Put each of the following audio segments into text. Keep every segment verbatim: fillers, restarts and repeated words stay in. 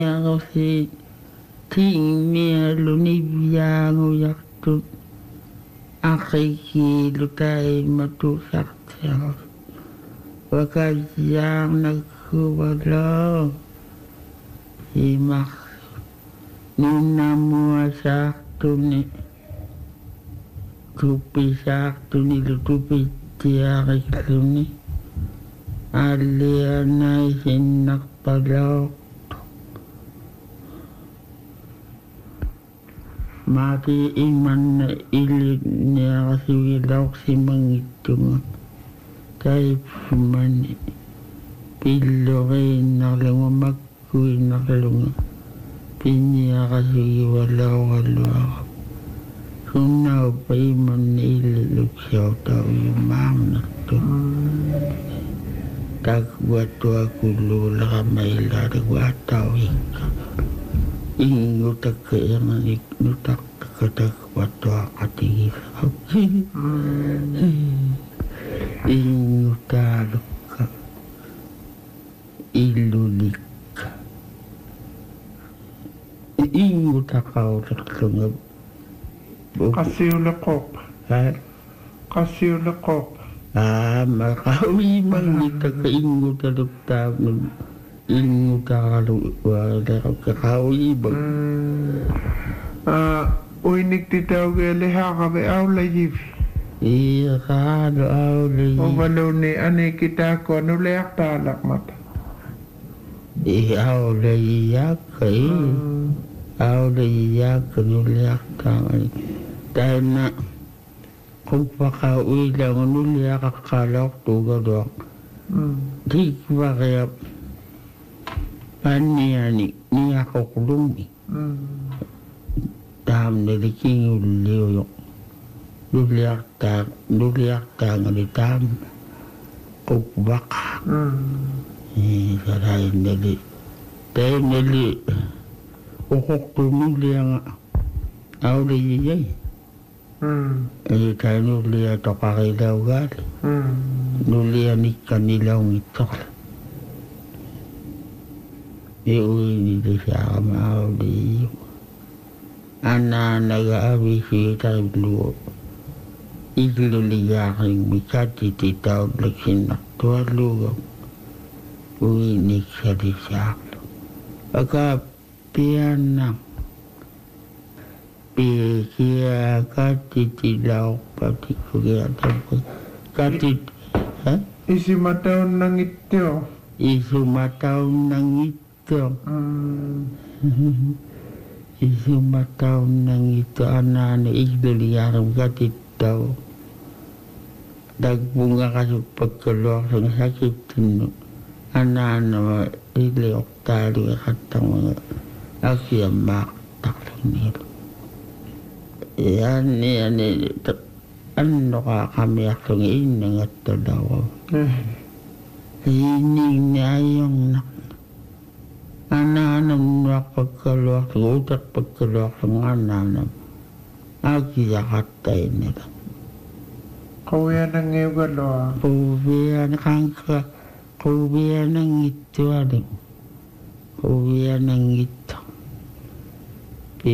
Ako si Tingmia Lunibiyang Yaktut Akiki Lutai Matusak Tiang Wakajang Nagkuwalo Imak Ninamua Saktuni Tupi Saktuni Lutupi Tiarik Luni Alianay Sinakpalok Mati iman na ilit niya kasi wilaw si mangitungan. Tayo man pilo kayo nakalunga magkuy nakalunga. Pinya kasi walaw kalwa. Sunaw pa iman na ililog siya tao yung mam na to. Tagwato ako lula ka may laragwa tao ika. Ingutak kaya nga iknutak katak wato akati ingutalok ka ilulik ingutakaw tatlong Kasiulakop. ha Kasiulakop. ah makawi man ita ka ingutalok tamang ingutalok wala kakawi ba Ah, uinik titaw gele ha kabe awla yivi. iya kado awli O balo ni ani kita ko no leak talak mata. i awli yakai awli yakai nuliak tangan dahil na kung pakauwi lang nuliak kakalok tugadok di ba kaya paniani niya ko kulumi dam niliking uliyo nuliak tang nuliak tangan di tam kukbak eh saray nili tayo nili ukok tumuli nga awli yiyay eh tayo nuliya to kakilaw gali nuliya ni kanilaw ngitok iuwi nito siya kama awli ana nag-aabisi tayo luo igluliyaking mikati titaw lagsinak tuwa lugaw uinik siya di siya pagka piyanang pikiya katitilaw pati kuya tapos katit ha? Isi mataw nang ito. Isumataw ng ito Isumataw ng ito anano igluliyaking katit daw dagbunga kasi pagkaluak sa sakit tino anano iliok talo katang mga akiyamak taklang nilo yan yan ano ka kami akong inang at talaw hining niya yung nak ananam na pagkaluak utak pagkaluak ng ananam agiyakatay nila Kauya nang ngewalo. kubiya na kangka kubiya ng ito aling kubiya ng ito pi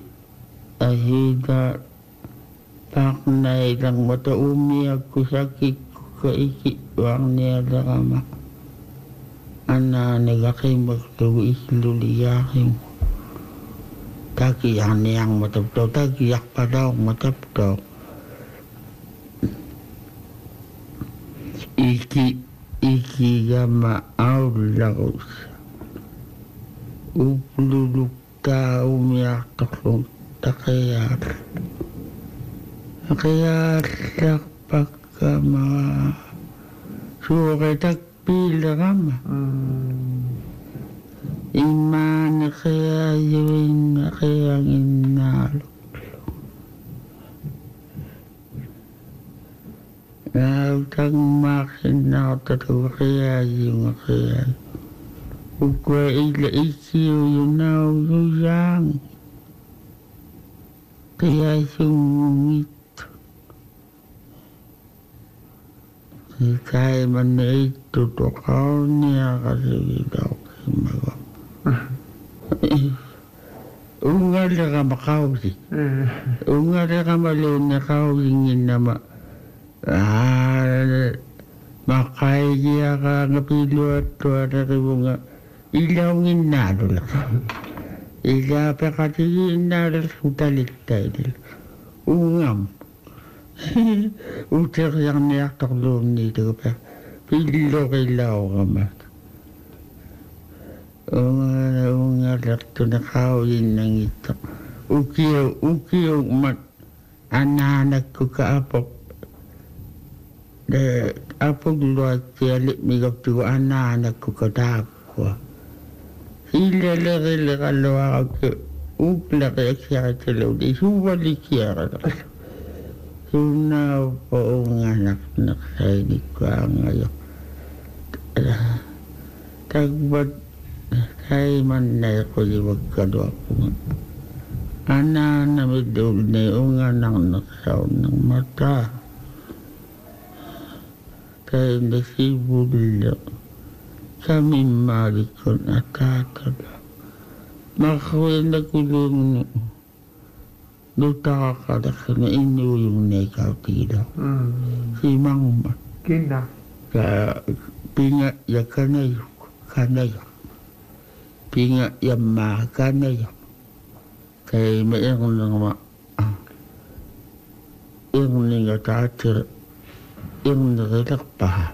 ahida paknay lang mata umiyak ko sakit ko kaikiwang niya lakama ana nagakay magtuwis luliyakin tagiyak niyang mataptaw tagiyak pa daw mataptaw iki iki gama aulaus upluluk ta umiyak taklong takayar takayar takpaka mga suwakay takpila kama imana kaya yun na kaya inalo Nautang makin na tatawa kaya yung kaya ukwa ila ikiyo yung naw yung kaya yung ito kaya man na ito to kaw niya kasi ito kaya magawa unga le ka makausi unga le ka malo na kausi nginama ah makai dia ka ngapilo to ada bunga ilaw nginado la ila pe ka tinado sutalita il ungam uter yang ni aktor lo ni to pe pilo ka ilaw kama unga unga le to na kausi nang ito ukio ukio mat anak ko ka apok de apa dulu cilik migap tu anak aku kata aku ile le le kalau aku ukla ke kira celo di suwa di kira suna po anak nak saya di kuang ayo tagbat saya mana aku di waktu aku anak nama dulu ni anak nak saya nak mata kay nasibullo kami malikon atatala makawin na kulong nutakakala ka na ino yung nekaw tila si mangma Kina ka pinga ya kanay kanay pinga ya ma kanay kay mayroon lang ma yung nga tatir yung nagilak pa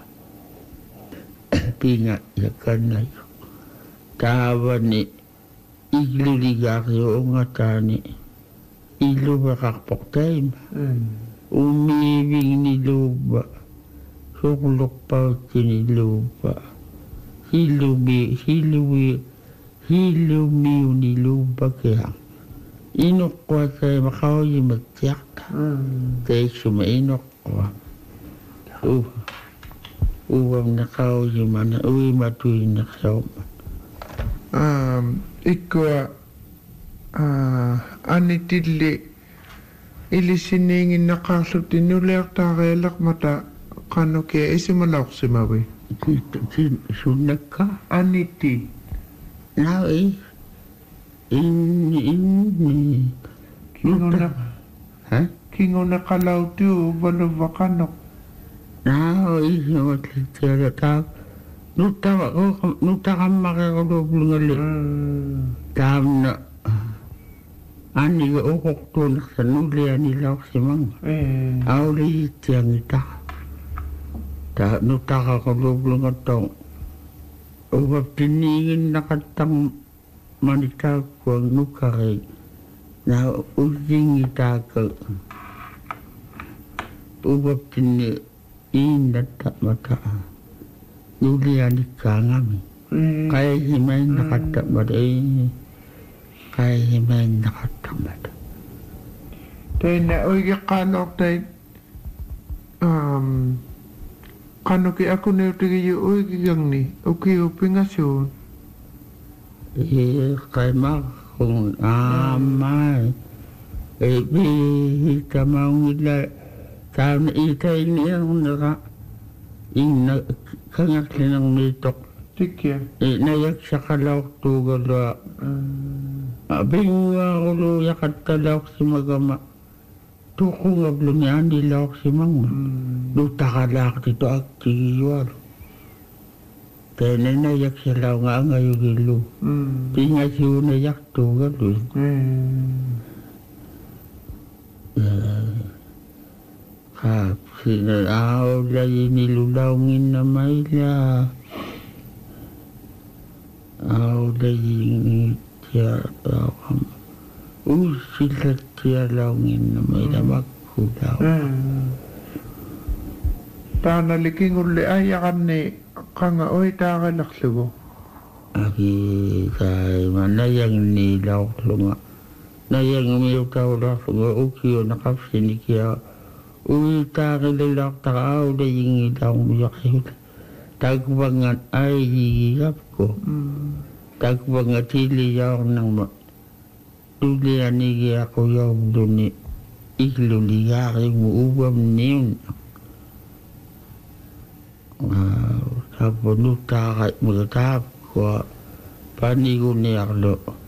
pinga ya kanay tawa ni igluliga kayo nga tani ilubakakpok tayo umibing ni luba suklok pa tiniluba hilubi hilubi hilumiw ni luba kaya inokwa tayo makawin magtiyak tayo sumainokwa Uh, uwang nakaw yung mana, uwi matuloy na kayo. Um, ikaw, ah, anitili, ilisiningin na kaso tinulak takelak mata, kano kaya isi malak si Mawi? Sunak ka? Aniti. Now eh, in, in, Kingo na, ha? kingo na kalaw tiyo, balo bakanok. Now eh, yung matlatira ka, nuta ko, nuta ka makakalup ngali. Tam na, ani ka ukok tunak sa nulian nila si Mang. Eh. Auli tiyang ita. Ta, nuta ka kalup ngatong. Ubap tiningin na katang manita ko ang nukari na ujing ita ka. Ubap tiningin inat tak mata nulian ikangami kaya himay nakatak mata kaya himay nakatak mata Tayo na, oy, kanok tayo, um, kanok ako na yung tigay yung oy, gigang ni, okay, upingasyon. eh kaya makong amay eh bihita maong ila Kaya itay niyang naka ina kangak linang mitok. Tikya. Eh nayak sa kalawak tugalo. Abing ulo yakat talawak si magama. Tukong ablo niya nilawak si mangma. Luta kalawak dito aktiwal. Kaya nayak sa law nga ngayon ilo. Tinga siya nayak tugalo. Kap sinaraw lagi nilulawngin na mayla. Aw lagi tiya lawang. Usilat tiya lawngin na mayla magkulaw. Tanaliking uli ayakan ni kanga oy takalaksugo. Aki kay manayang nilaw lunga. Nayang umiyaw tawlak lunga ukiyo nakapsinikiya. Uy, takilalak takaaw na yung itang miyakil. Tagbangan ay hihigap ko. Tagbangan tiliyaw ng ma... Tuliyan nigi ako yung duni. Ikluliyak yung muubam niyon. Wow, tapos nutakay magtap ko. Panigo niyak lo.